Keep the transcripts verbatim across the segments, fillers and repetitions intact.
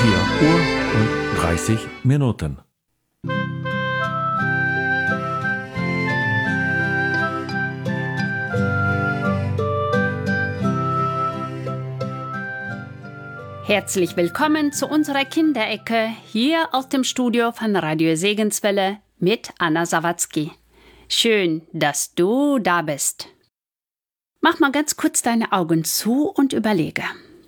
vier Uhr und dreißig Minuten. Herzlich willkommen zu unserer Kinderecke hier aus dem Studio von Radio Segenswelle mit Anna Sawatzki. Schön, dass du da bist. Mach mal ganz kurz deine Augen zu und überlege.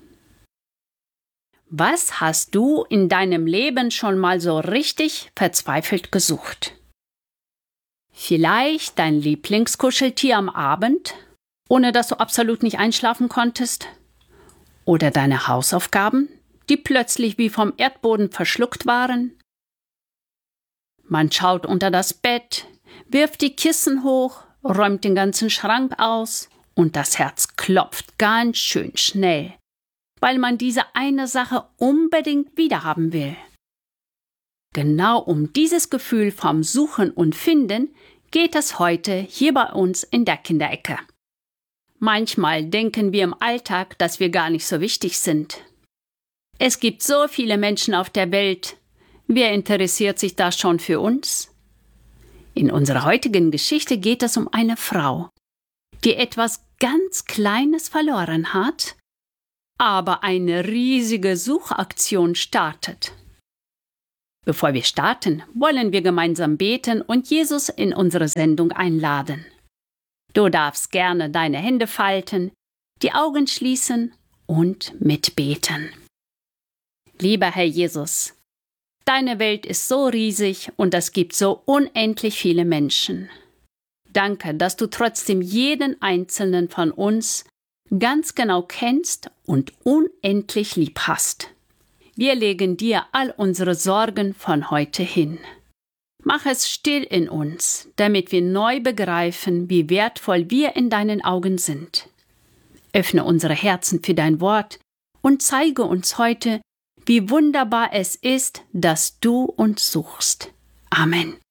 Was hast du in deinem Leben schon mal so richtig verzweifelt gesucht? Vielleicht dein Lieblingskuscheltier am Abend, ohne dass du absolut nicht einschlafen konntest? Oder deine Hausaufgaben, die plötzlich wie vom Erdboden verschluckt waren? Man schaut unter das Bett, wirft die Kissen hoch, räumt den ganzen Schrank aus und das Herz klopft ganz schön schnell, weil man diese eine Sache unbedingt wiederhaben will. Genau um dieses Gefühl vom Suchen und Finden geht es heute hier bei uns in der Kinderecke. Manchmal denken wir im Alltag, dass wir gar nicht so wichtig sind. Es gibt so viele Menschen auf der Welt. Wer interessiert sich da schon für uns? In unserer heutigen Geschichte geht es um eine Frau, die etwas ganz Kleines verloren hat, aber eine riesige Suchaktion startet. Bevor wir starten, wollen wir gemeinsam beten und Jesus in unsere Sendung einladen. Du darfst gerne deine Hände falten, die Augen schließen und mitbeten. Lieber Herr Jesus, deine Welt ist so riesig und es gibt so unendlich viele Menschen. Danke, dass du trotzdem jeden einzelnen von uns ganz genau kennst und unendlich lieb hast. Wir legen dir all unsere Sorgen von heute hin. Mach es still in uns, damit wir neu begreifen, wie wertvoll wir in deinen Augen sind. Öffne unsere Herzen für dein Wort und zeige uns heute, wie wunderbar es ist, dass du uns suchst. Amen.